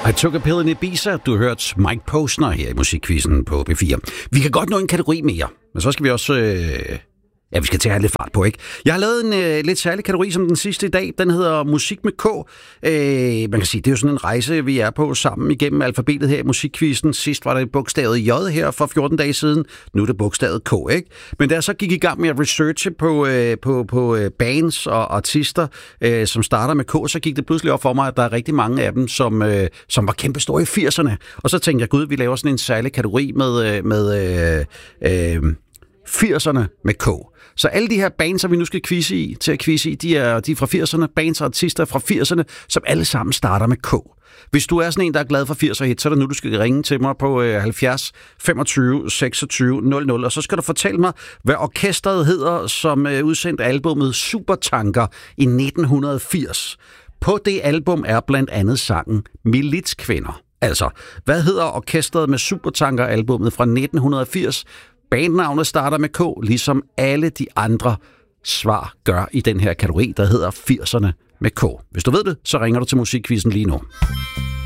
I took a pill in Ibiza. Du har hørt Mike Posner her i Musikquizzen på P4. Vi kan godt nå en kategori mere, men så skal vi også... vi skal til at have lidt fart på, ikke? Jeg har lavet en lidt særlig kategori som den sidste i dag. Den hedder Musik med K. Man kan sige, det er jo sådan en rejse, vi er på sammen igennem alfabetet her i Musikquizzen. Sidst var det bogstavet J her for 14 dage siden. Nu er det bogstavet K, ikke? Men da jeg så gik i gang med at researche på bands og artister, som starter med K, så gik det pludselig op for mig, at der er rigtig mange af dem, som var kæmpe store i 80'erne. Og så tænkte jeg, gud, vi laver sådan en særlig kategori med 80'erne med K. Så alle de her bands, som vi nu skal quizze i, de er fra 80'erne, bands og artister fra 80'erne, som alle sammen starter med K. Hvis du er sådan en, der er glad for 80'er hit, så er det nu, du skal ringe til mig på 70 25 26 00, og så skal du fortælle mig, hvad orkestret hedder, som udsendte albumet Supertanker i 1980. På det album er blandt andet sangen Militskvinder. Altså, hvad hedder orkestret med Supertanker-albummet fra 1980? Bandnavnet starter med K, ligesom alle de andre svar gør i den her kategori, der hedder 80'erne med K. Hvis du ved det, så ringer du til Musikquizzen lige nu.